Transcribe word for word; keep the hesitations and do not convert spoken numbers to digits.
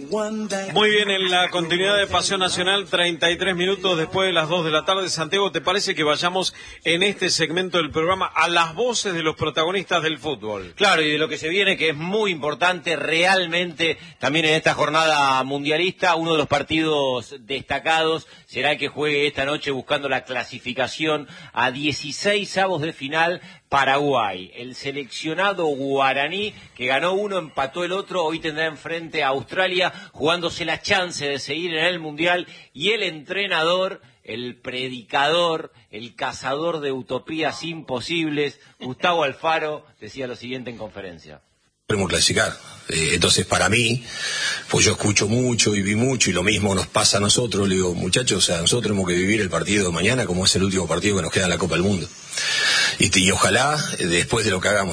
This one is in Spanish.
Muy bien, en la continuidad de Pasión Nacional, treinta y tres minutos después de las dos de la tarde. Santiago, ¿te parece que vayamos en este segmento del programa a las voces de los protagonistas del fútbol? Claro, y de lo que se viene, que es muy importante realmente también en esta jornada mundialista. Uno de los partidos destacados será el que juegue esta noche buscando la clasificación a dieciséis avos de final. Paraguay, el seleccionado guaraní que ganó uno, empató el otro, hoy tendrá enfrente a Australia jugándose la chance de seguir en el Mundial, y el entrenador, el predicador, el cazador de utopías imposibles, Gustavo Alfaro, decía lo siguiente en conferencia. Podemos clasificar, eh, entonces para mí, pues yo escucho mucho y vi mucho, y lo mismo nos pasa a nosotros. Le digo, muchachos, o sea, nosotros tenemos que vivir el partido de mañana como es el último partido que nos queda en la Copa del Mundo, y, y ojalá, después de lo que hagamos